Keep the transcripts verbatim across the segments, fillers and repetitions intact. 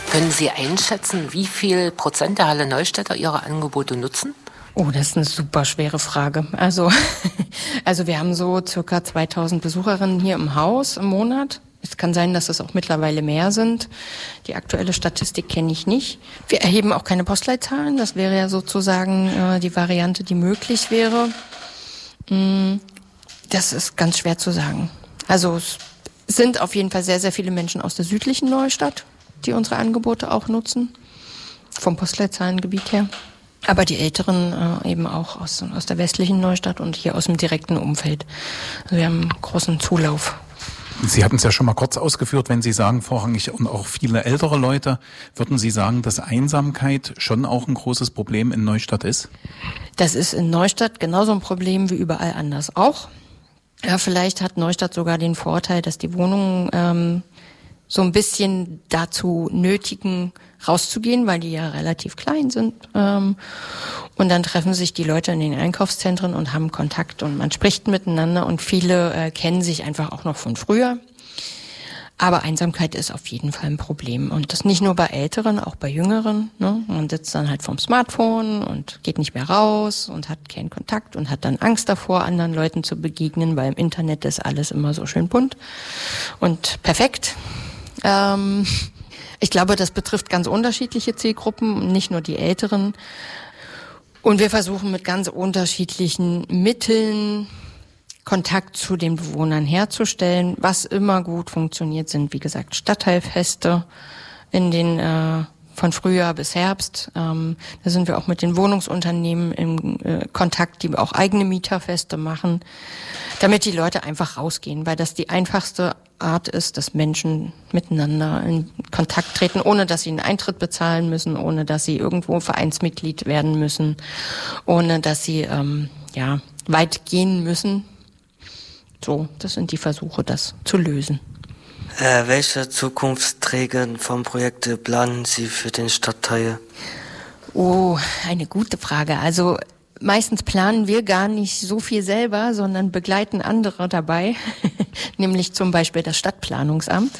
Können Sie einschätzen, wie viel Prozent der Halle Neustädter Ihre Angebote nutzen? Oh, das ist eine super schwere Frage. Also, also wir haben so circa zweitausend Besucherinnen hier im Haus im Monat. Es kann sein, dass es auch mittlerweile mehr sind. Die aktuelle Statistik kenne ich nicht. Wir erheben auch keine Postleitzahlen. Das wäre ja sozusagen äh, die Variante, die möglich wäre. Mm, das ist ganz schwer zu sagen. Also es sind auf jeden Fall sehr, sehr viele Menschen aus der südlichen Neustadt, die unsere Angebote auch nutzen, vom Postleitzahlengebiet her. Aber die Älteren äh, eben auch aus, aus der westlichen Neustadt und hier aus dem direkten Umfeld. Also wir haben einen großen Zulauf. Sie hatten es ja schon mal kurz ausgeführt, wenn Sie sagen, vorrangig und auch viele ältere Leute, würden Sie sagen, dass Einsamkeit schon auch ein großes Problem in Neustadt ist? Das ist in Neustadt genauso ein Problem wie überall anders auch. Ja, vielleicht hat Neustadt sogar den Vorteil, dass die Wohnungen ähm, so ein bisschen dazu nötigen, rauszugehen, weil die ja relativ klein sind. Ähm, und dann treffen sich die Leute in den Einkaufszentren und haben Kontakt und man spricht miteinander und viele äh, kennen sich einfach auch noch von früher. Aber Einsamkeit ist auf jeden Fall ein Problem. Und das nicht nur bei Älteren, auch bei Jüngeren. Ne? Man sitzt dann halt vorm Smartphone und geht nicht mehr raus und hat keinen Kontakt und hat dann Angst davor, anderen Leuten zu begegnen, weil im Internet ist alles immer so schön bunt und perfekt. Ähm, ich glaube, das betrifft ganz unterschiedliche Zielgruppen, nicht nur die Älteren. Und wir versuchen mit ganz unterschiedlichen Mitteln Kontakt zu den Bewohnern herzustellen. Was immer gut funktioniert, sind, wie gesagt, Stadtteilfeste in den äh, von Frühjahr bis Herbst. Ähm, da sind wir auch mit den Wohnungsunternehmen im äh, Kontakt, die auch eigene Mieterfeste machen, damit die Leute einfach rausgehen, weil das die einfachste Art ist, dass Menschen miteinander in Kontakt treten, ohne dass sie einen Eintritt bezahlen müssen, ohne dass sie irgendwo Vereinsmitglied werden müssen, ohne dass sie ähm, ja weit gehen müssen. So, das sind die Versuche, das zu lösen. Äh, welche Zukunftsträger vom Projekt planen Sie für den Stadtteil? Oh, eine gute Frage. Also meistens planen wir gar nicht so viel selber, sondern begleiten andere dabei, nämlich zum Beispiel das Stadtplanungsamt.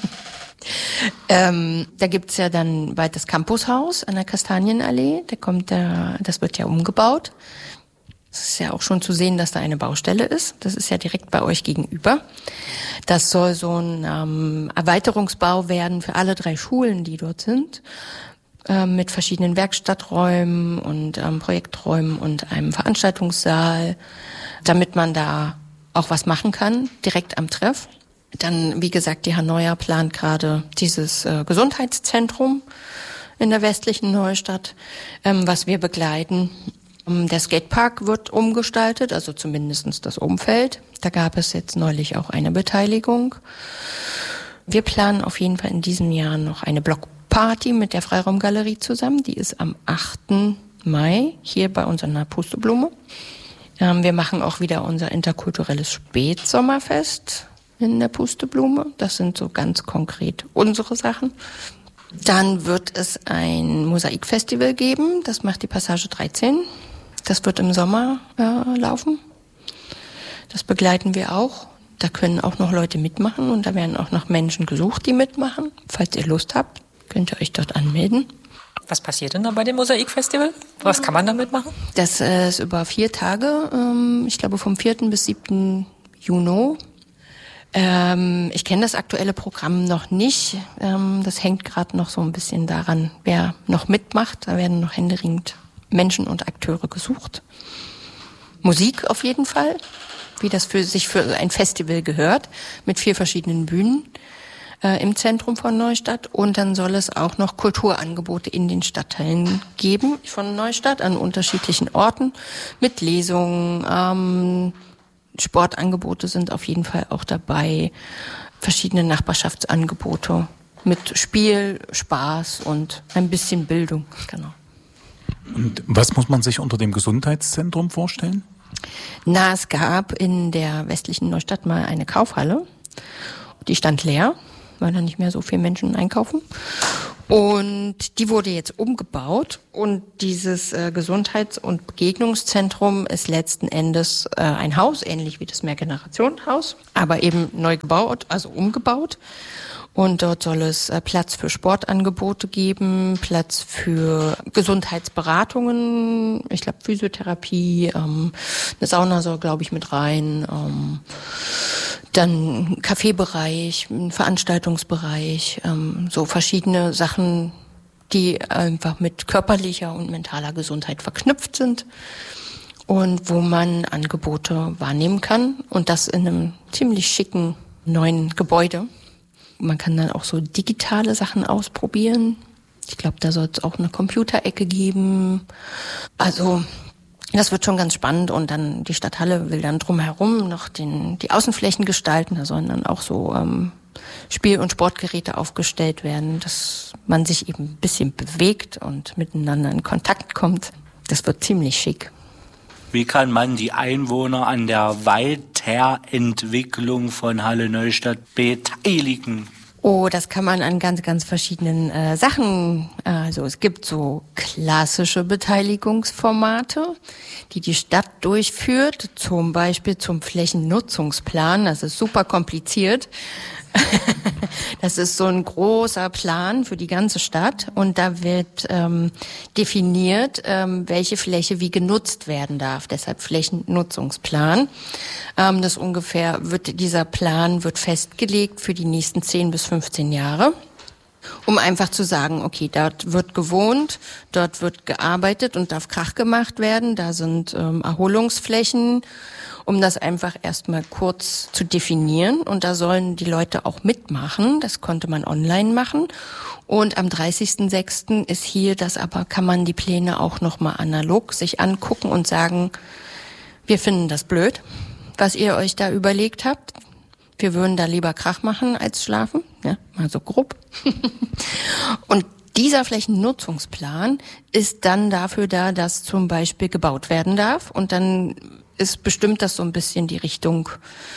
ähm, da gibt's ja dann bald das Campushaus an der Kastanienallee. Da kommt der, das wird ja umgebaut. Es ist ja auch schon zu sehen, dass da eine Baustelle ist. Das ist ja direkt bei euch gegenüber. Das soll so ein ähm, Erweiterungsbau werden für alle drei Schulen, die dort sind, äh, mit verschiedenen Werkstatträumen und ähm, Projekträumen und einem Veranstaltungssaal, damit man da auch was machen kann, direkt am Treff. Dann, wie gesagt, die Hannoia plant gerade dieses äh, Gesundheitszentrum in der westlichen Neustadt, ähm, was wir begleiten. Der Skatepark wird umgestaltet, also zumindestens das Umfeld. Da gab es jetzt neulich auch eine Beteiligung. Wir planen auf jeden Fall in diesem Jahr noch eine Blockparty mit der Freiraumgalerie zusammen. Die ist am achten Mai hier bei uns an der Pusteblume. Ähm, wir machen auch wieder unser interkulturelles Spätsommerfest in der Pusteblume. Das sind so ganz konkret unsere Sachen. Dann wird es ein Mosaikfestival geben. Das macht die Passage dreizehn. Das wird im Sommer äh, laufen. Das begleiten wir auch. Da können auch noch Leute mitmachen und da werden auch noch Menschen gesucht, die mitmachen. Falls ihr Lust habt, könnt ihr euch dort anmelden. Was passiert denn da bei dem Mosaikfestival? Was kann man damit machen? Das äh, ist über vier Tage, ähm, ich glaube vom vierten bis siebten Juni. Ähm, ich kenne das aktuelle Programm noch nicht. Ähm, das hängt gerade noch so ein bisschen daran, wer noch mitmacht. Da werden noch händeringend Menschen und Akteure gesucht. Musik auf jeden Fall, wie das für sich für ein Festival gehört, mit vier verschiedenen Bühnen äh, im Zentrum von Neustadt. Und dann soll es auch noch Kulturangebote in den Stadtteilen geben von Neustadt an unterschiedlichen Orten mit Lesungen. Ähm, Sportangebote sind auf jeden Fall auch dabei, verschiedene Nachbarschaftsangebote mit Spiel, Spaß und ein bisschen Bildung. Genau. Und was muss man sich unter dem Gesundheitszentrum vorstellen? Na, es gab in der westlichen Neustadt mal eine Kaufhalle. Die stand leer, weil da nicht mehr so viele Menschen einkaufen. Und die wurde jetzt umgebaut. Und dieses äh, Gesundheits- und Begegnungszentrum ist letzten Endes äh, ein Haus, ähnlich wie das Mehrgenerationenhaus, aber eben neu gebaut, also umgebaut. Und dort soll es äh, Platz für Sportangebote geben, Platz für Gesundheitsberatungen, ich glaube Physiotherapie, ähm, eine Sauna soll, glaube ich, mit rein, ähm, dann Kaffeebereich, ein Veranstaltungsbereich, ähm, so verschiedene Sachen, die einfach mit körperlicher und mentaler Gesundheit verknüpft sind und wo man Angebote wahrnehmen kann und das in einem ziemlich schicken neuen Gebäude. Man kann dann auch so digitale Sachen ausprobieren. Ich glaube, da soll es auch eine Computerecke geben. Also das wird schon ganz spannend und dann die Stadthalle will dann drumherum noch den, die Außenflächen gestalten. Da sollen dann auch so ähm, Spiel- und Sportgeräte aufgestellt werden, dass man sich eben ein bisschen bewegt und miteinander in Kontakt kommt. Das wird ziemlich schick. Wie kann man die Einwohner an der Weiterentwicklung von Halle Neustadt beteiligen? Oh, das kann man an ganz, ganz verschiedenen äh, Sachen. Also es gibt so klassische Beteiligungsformate, die die Stadt durchführt, zum Beispiel zum Flächennutzungsplan. Das ist super kompliziert. Das ist so ein großer Plan für die ganze Stadt und da wird ähm, definiert, ähm, welche Fläche wie genutzt werden darf. Deshalb Flächennutzungsplan. Ähm, das ungefähr wird dieser Plan wird festgelegt für die nächsten zehn bis fünfzehn Jahre. Um einfach zu sagen, okay, dort wird gewohnt, dort wird gearbeitet und darf Krach gemacht werden. Da sind ähm, Erholungsflächen, um das einfach erstmal kurz zu definieren. Und da sollen die Leute auch mitmachen. Das konnte man online machen. Und am dreißigsten sechsten ist hier das aber, kann man die Pläne auch nochmal analog sich angucken und sagen, wir finden das blöd, was ihr euch da überlegt habt. Wir würden da lieber Krach machen als schlafen, ja, mal so grob. Und dieser Flächennutzungsplan ist dann dafür da, dass zum Beispiel gebaut werden darf. Und dann ist bestimmt das so ein bisschen die Richtung,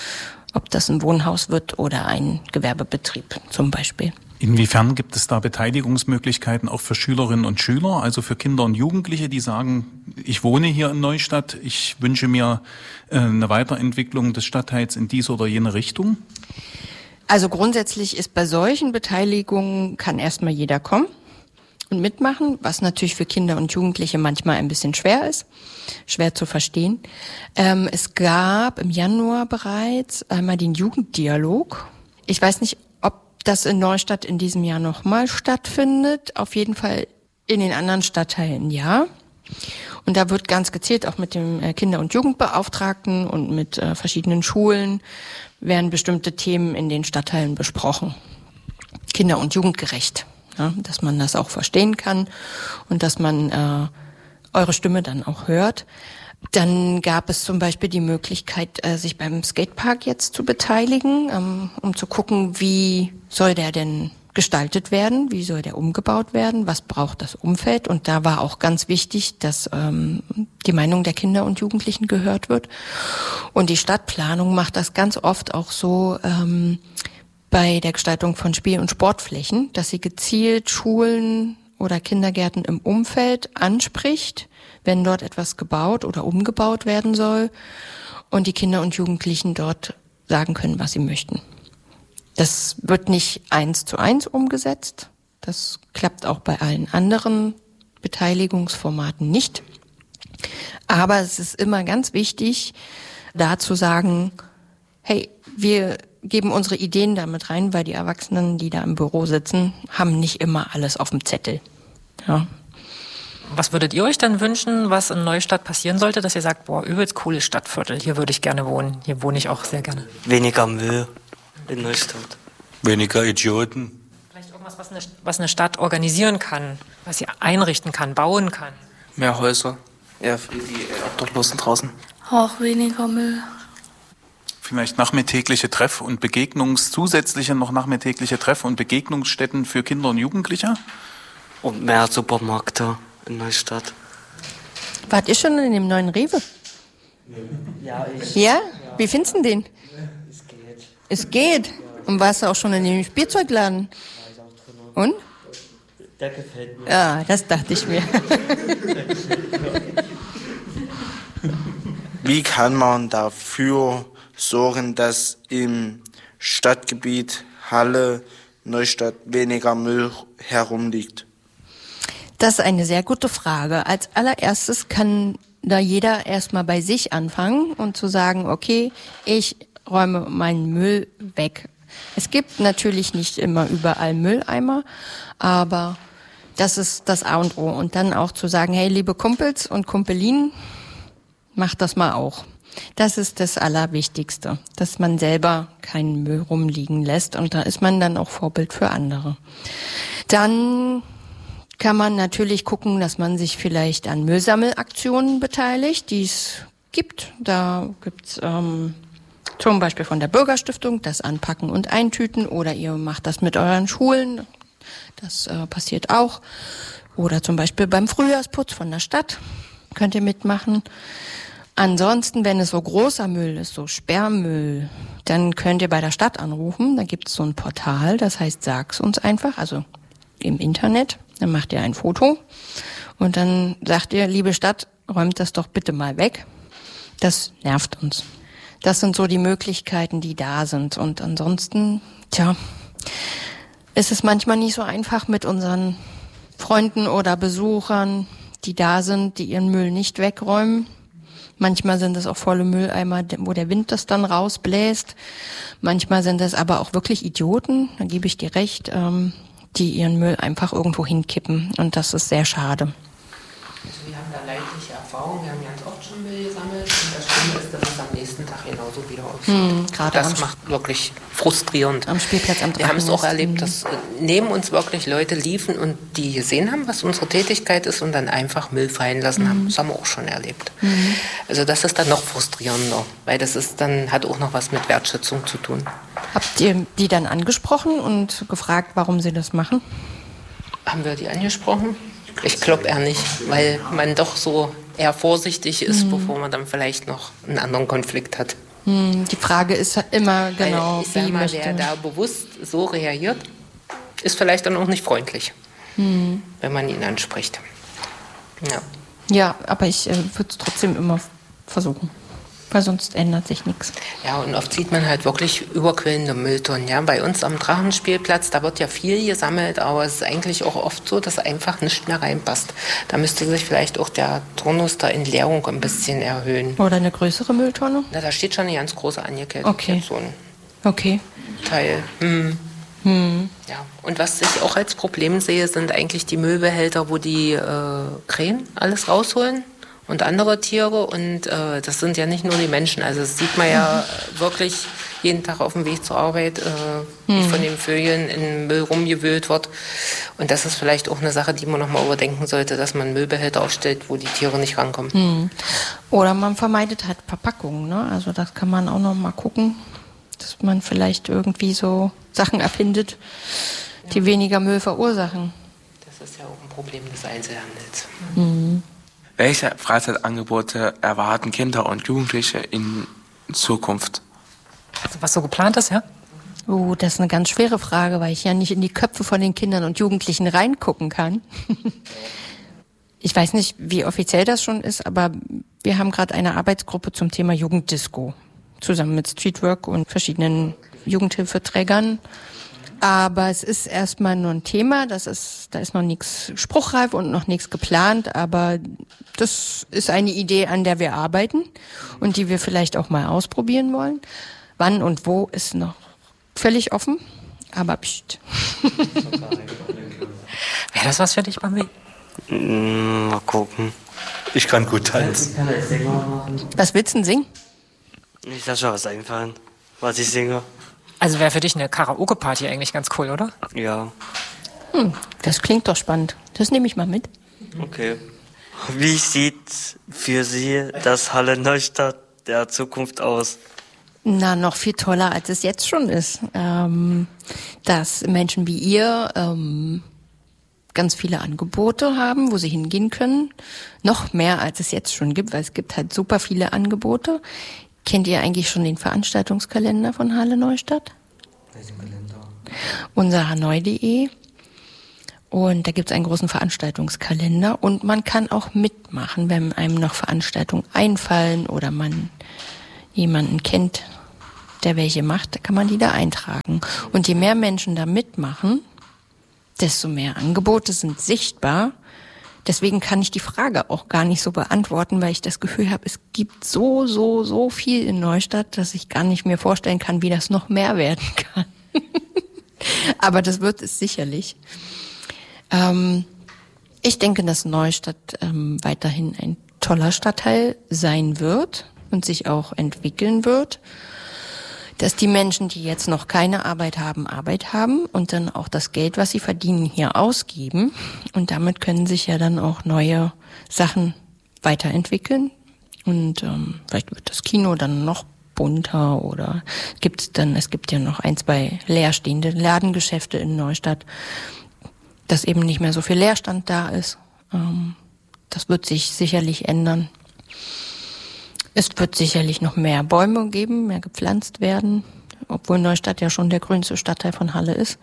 ob das ein Wohnhaus wird oder ein Gewerbebetrieb zum Beispiel. Inwiefern gibt es da Beteiligungsmöglichkeiten auch für Schülerinnen und Schüler, also für Kinder und Jugendliche, die sagen, ich wohne hier in Neustadt, ich wünsche mir äh, eine Weiterentwicklung des Stadtteils in diese oder jene Richtung? Also grundsätzlich ist bei solchen Beteiligungen kann erstmal jeder kommen und mitmachen, was natürlich für Kinder und Jugendliche manchmal ein bisschen schwer ist, schwer zu verstehen. Ähm, es gab im Januar bereits einmal den Jugenddialog. Ich weiß nicht, das in Neustadt in diesem Jahr nochmal stattfindet. Auf jeden Fall in den anderen Stadtteilen ja. Und da wird ganz gezielt auch mit dem Kinder- und Jugendbeauftragten und mit äh, verschiedenen Schulen werden bestimmte Themen in den Stadtteilen besprochen. Kinder- und Jugendgerecht. Ja, dass man das auch verstehen kann und dass man äh, eure Stimme dann auch hört. Dann gab es zum Beispiel die Möglichkeit, sich beim Skatepark jetzt zu beteiligen, um zu gucken, wie soll der denn gestaltet werden, wie soll der umgebaut werden, was braucht das Umfeld. Und da war auch ganz wichtig, dass ähm, die Meinung der Kinder und Jugendlichen gehört wird. Und die Stadtplanung macht das ganz oft auch so ähm, bei der Gestaltung von Spiel- und Sportflächen, dass sie gezielt Schulen oder Kindergärten im Umfeld anspricht, wenn dort etwas gebaut oder umgebaut werden soll und die Kinder und Jugendlichen dort sagen können, was sie möchten. Das wird nicht eins zu eins umgesetzt. Das klappt auch bei allen anderen Beteiligungsformaten nicht. Aber es ist immer ganz wichtig, da zu sagen, hey, wir geben unsere Ideen damit rein, weil die Erwachsenen, die da im Büro sitzen, haben nicht immer alles auf dem Zettel. Ja. Was würdet ihr euch dann wünschen, was in Neustadt passieren sollte, dass ihr sagt, boah, übelst cooles Stadtviertel, hier würde ich gerne wohnen, hier wohne ich auch sehr gerne? Weniger Müll in Neustadt. Weniger Idioten. Vielleicht irgendwas, was eine, was eine Stadt organisieren kann, was sie einrichten kann, bauen kann. Mehr Häuser, eher für die Obdachlosen draußen. Auch weniger Müll. Vielleicht nachmittägliche Treff- und Begegnungs-, zusätzliche noch nachmittägliche Treff- und Begegnungsstätten für Kinder und Jugendliche? Und mehr Supermärkte in Neustadt. Wart ihr schon in dem neuen Rewe? Ja, ich. Ja? Wie findest du den? Es geht. Es geht. Und warst du auch schon in dem Spielzeugladen? Und? Der gefällt mir. Ja, das dachte ich mir. Wie kann man dafür sorgen, dass im Stadtgebiet Halle Neustadt weniger Müll herumliegt? Das ist eine sehr gute Frage. Als allererstes kann da jeder erstmal bei sich anfangen und zu sagen, okay, ich räume meinen Müll weg. Es gibt natürlich nicht immer überall Mülleimer, aber das ist das A und O. Und dann auch zu sagen, hey, liebe Kumpels und Kumpelinen, macht das mal auch. Das ist das Allerwichtigste, dass man selber keinen Müll rumliegen lässt und da ist man dann auch Vorbild für andere. Dann kann man natürlich gucken, dass man sich vielleicht an Müllsammelaktionen beteiligt, die es gibt. Da gibt's ähm, zum Beispiel von der Bürgerstiftung das Anpacken und Eintüten oder ihr macht das mit euren Schulen. Das äh, passiert auch. Oder zum Beispiel beim Frühjahrsputz von der Stadt könnt ihr mitmachen. Ansonsten, wenn es so großer Müll ist, so Sperrmüll, dann könnt ihr bei der Stadt anrufen. Da gibt's so ein Portal, das heißt Sag's uns einfach, also im Internet. Dann macht ihr ein Foto und dann sagt ihr, liebe Stadt, räumt das doch bitte mal weg. Das nervt uns. Das sind so die Möglichkeiten, die da sind. Und ansonsten, tja, ist es manchmal nicht so einfach mit unseren Freunden oder Besuchern, die da sind, die ihren Müll nicht wegräumen. Manchmal sind es auch volle Mülleimer, wo der Wind das dann rausbläst. Manchmal sind es aber auch wirklich Idioten, da gebe ich dir recht, ähm, die ihren Müll einfach irgendwo hinkippen. Und das ist sehr schade. Also wir haben da leidliche Erfahrungen. Wir haben ganz oft schon Müll gesammelt. Und das Schlimme ist, dass es am nächsten Tag genauso wieder aussieht. Hm, das am macht wirklich frustrierend. Am Spielplatz am Wir haben es auch erlebt, dass neben uns wirklich Leute liefen und die gesehen haben, was unsere Tätigkeit ist und dann einfach Müll fallen lassen mhm. haben. Das haben wir auch schon erlebt. Mhm. Also das ist dann noch frustrierender, weil das ist dann hat auch noch was mit Wertschätzung zu tun. Habt ihr die dann angesprochen und gefragt, warum sie das machen? Haben wir die angesprochen? Ich glaube eher nicht, weil man doch so eher vorsichtig ist, mhm. bevor man dann vielleicht noch einen anderen Konflikt hat. Mhm. Die Frage ist immer genau, weil ich sag wie mal, möchte... wer da bewusst so reagiert, ist vielleicht dann auch nicht freundlich, mhm. wenn man ihn anspricht. Ja, ja, aber ich äh, würde es trotzdem immer versuchen. Weil sonst ändert sich nichts. Ja, und oft sieht man halt wirklich überquellende Mülltonnen. Ja, bei uns am Drachenspielplatz, da wird ja viel gesammelt, aber es ist eigentlich auch oft so, dass einfach nichts mehr reinpasst. Da müsste sich vielleicht auch der Turnus der Entleerung ein bisschen erhöhen. Oder eine größere Mülltonne? Na, da steht schon eine ganz große angekettet. Okay. So ein okay. Teil. Hm. Hm. Ja. Und was ich auch als Problem sehe, sind eigentlich die Müllbehälter, wo die äh, Krähen alles rausholen. Und andere Tiere und äh, das sind ja nicht nur die Menschen, also das sieht man ja mhm. wirklich jeden Tag auf dem Weg zur Arbeit, äh, wie mhm. von den Vögeln in Müll rumgewühlt wird und das ist vielleicht auch eine Sache, die man nochmal überdenken sollte, dass man Müllbehälter aufstellt, wo die Tiere nicht rankommen. Mhm. Oder man vermeidet halt Verpackungen, ne? Also das kann man auch noch mal gucken, dass man vielleicht irgendwie so Sachen erfindet, die ja. weniger Müll verursachen. Das ist ja auch ein Problem des Einzelhandels. Mhm. Welche Freizeitangebote erwarten Kinder und Jugendliche in Zukunft? Also was so geplant ist, ja? Oh, das ist eine ganz schwere Frage, weil ich ja nicht in die Köpfe von den Kindern und Jugendlichen reingucken kann. Ich weiß nicht, wie offiziell das schon ist, aber wir haben gerade eine Arbeitsgruppe zum Thema Jugenddisco. Zusammen mit Streetwork und verschiedenen Jugendhilfeträgern. Aber es ist erstmal nur ein Thema, das ist, da ist noch nichts spruchreif und noch nichts geplant, aber das ist eine Idee, an der wir arbeiten und die wir vielleicht auch mal ausprobieren wollen. Wann und wo ist noch völlig offen, aber pst. Wäre das was für dich, Bambi? Mm, mal gucken. Ich kann gut tanzen. Was willst du denn singen? Ich lasse schon was einfallen, was ich singe. Also wäre für dich eine Karaoke-Party eigentlich ganz cool, oder? Ja. Hm, das klingt doch spannend. Das nehme ich mal mit. Okay. Wie sieht für Sie das Halle Neustadt der Zukunft aus? Na, noch viel toller, als es jetzt schon ist. Ähm, dass Menschen wie ihr ähm, ganz viele Angebote haben, wo sie hingehen können. Noch mehr, als es jetzt schon gibt, weil es gibt halt super viele Angebote. Kennt ihr eigentlich schon den Veranstaltungskalender von Halle Neustadt? Welchen Kalender? Unser hanoi punkt de. Und da gibt es einen großen Veranstaltungskalender. Und man kann auch mitmachen, wenn einem noch Veranstaltungen einfallen oder man jemanden kennt, der welche macht, kann man die da eintragen. Und je mehr Menschen da mitmachen, desto mehr Angebote sind sichtbar. Deswegen kann ich die Frage auch gar nicht so beantworten, weil ich das Gefühl habe, es gibt so, so, so viel in Neustadt, dass ich gar nicht mehr vorstellen kann, wie das noch mehr werden kann. Aber das wird es sicherlich. Ähm, ich denke, dass Neustadt ähm, weiterhin ein toller Stadtteil sein wird und sich auch entwickeln wird. Dass die Menschen, die jetzt noch keine Arbeit haben, Arbeit haben und dann auch das Geld, was sie verdienen, hier ausgeben. Und damit können sich ja dann auch neue Sachen weiterentwickeln. Und ähm, vielleicht wird das Kino dann noch bunter oder gibt's dann, es gibt ja noch ein, zwei leerstehende Ladengeschäfte in Neustadt, dass eben nicht mehr so viel Leerstand da ist. Ähm, das wird sich sicherlich ändern. Es wird sicherlich noch mehr Bäume geben, mehr gepflanzt werden, obwohl Neustadt ja schon der grünste Stadtteil von Halle ist.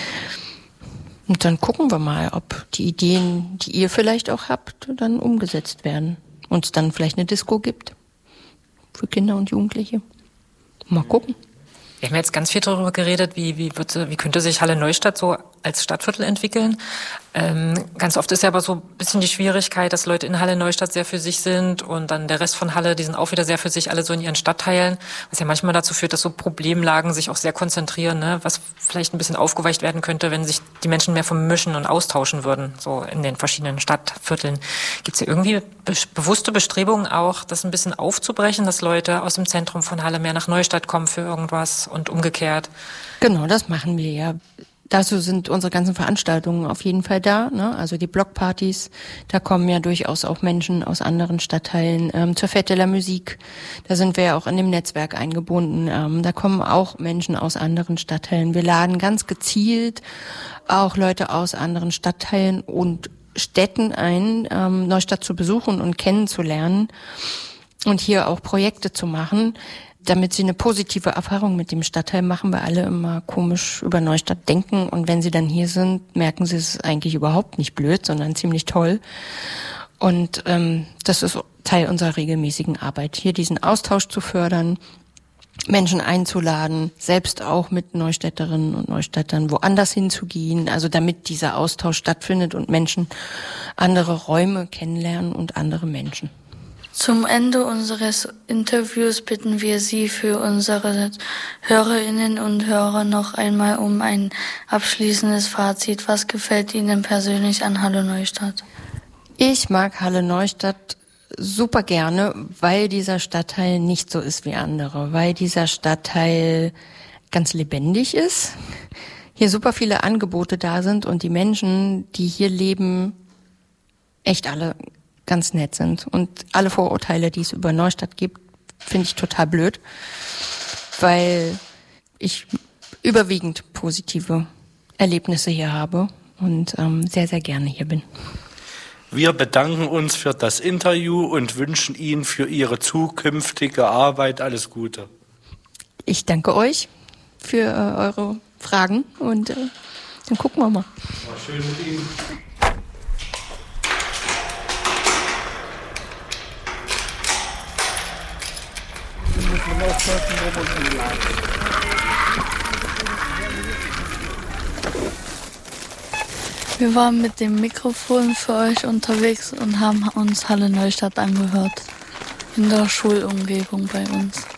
Und dann gucken wir mal, ob die Ideen, die ihr vielleicht auch habt, dann umgesetzt werden. Und es dann vielleicht eine Disco gibt für Kinder und Jugendliche. Mal gucken. Wir haben jetzt ganz viel darüber geredet, wie, wie, wird, wie könnte sich Halle Neustadt so als Stadtviertel entwickeln. Ähm, ganz oft ist ja aber so ein bisschen die Schwierigkeit, dass Leute in Halle Neustadt sehr für sich sind und dann der Rest von Halle, die sind auch wieder sehr für sich, alle so in ihren Stadtteilen, was ja manchmal dazu führt, dass so Problemlagen sich auch sehr konzentrieren, ne? Was vielleicht ein bisschen aufgeweicht werden könnte, wenn sich die Menschen mehr vermischen und austauschen würden, so in den verschiedenen Stadtvierteln. Gibt es ja irgendwie be- bewusste Bestrebungen auch, das ein bisschen aufzubrechen, dass Leute aus dem Zentrum von Halle mehr nach Neustadt kommen für irgendwas und umgekehrt? Genau, das machen wir ja. Dazu sind unsere ganzen Veranstaltungen auf jeden Fall da, ne? Also die Blockpartys, da kommen ja durchaus auch Menschen aus anderen Stadtteilen. Ähm, zur Fête de la Musique, da sind wir ja auch in dem Netzwerk eingebunden. Ähm, da kommen auch Menschen aus anderen Stadtteilen. Wir laden ganz gezielt auch Leute aus anderen Stadtteilen und Städten ein, ähm, Neustadt zu besuchen und kennenzulernen und hier auch Projekte zu machen, damit sie eine positive Erfahrung mit dem Stadtteil machen, weil alle immer komisch über Neustadt denken. Und wenn sie dann hier sind, merken sie, es ist eigentlich überhaupt nicht blöd, sondern ziemlich toll. Und ähm, das ist Teil unserer regelmäßigen Arbeit, hier diesen Austausch zu fördern, Menschen einzuladen, selbst auch mit Neustädterinnen und Neustädtern woanders hinzugehen, also damit dieser Austausch stattfindet und Menschen andere Räume kennenlernen und andere Menschen. Zum Ende unseres Interviews bitten wir Sie für unsere Hörerinnen und Hörer noch einmal um ein abschließendes Fazit. Was gefällt Ihnen persönlich an Halle Neustadt? Ich mag Halle Neustadt super gerne, weil dieser Stadtteil nicht so ist wie andere, weil dieser Stadtteil ganz lebendig ist, hier super viele Angebote da sind und die Menschen, die hier leben, echt alle ganz nett sind. Und alle Vorurteile, die es über Neustadt gibt, finde ich total blöd, weil ich überwiegend positive Erlebnisse hier habe und ähm, sehr, sehr gerne hier bin. Wir bedanken uns für das Interview und wünschen Ihnen für Ihre zukünftige Arbeit alles Gute. Ich danke euch für äh, eure Fragen und äh, dann gucken wir mal. War schön mit Ihnen. Wir waren mit dem Mikrofon für euch unterwegs und haben uns Halle Neustadt angehört. In der Schulumgebung bei uns.